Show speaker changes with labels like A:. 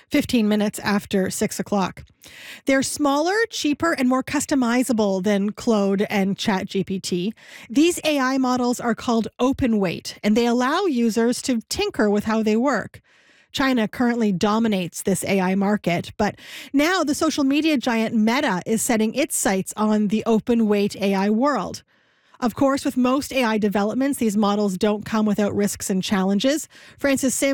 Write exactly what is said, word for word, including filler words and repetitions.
A: fifteen minutes after six o'clock. They're smaller, cheaper, and more customizable than Claude and ChatGPT. These A I models are called open weight, and they allow users to tinker with how they work. China currently dominates this A I market, but now the social media giant Meta is setting its sights on the open weight A I world. Of course, with most A I developments, these models don't come without risks and challenges. Francis Sim